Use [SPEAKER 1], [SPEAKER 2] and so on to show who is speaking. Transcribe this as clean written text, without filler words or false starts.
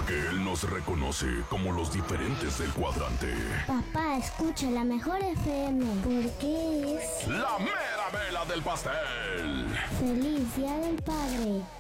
[SPEAKER 1] porque él nos reconoce como los diferentes del cuadrante.
[SPEAKER 2] Papá, escucha la mejor FM, porque es
[SPEAKER 1] ¡la mera vela del pastel!
[SPEAKER 2] ¡Feliz Día del Padre!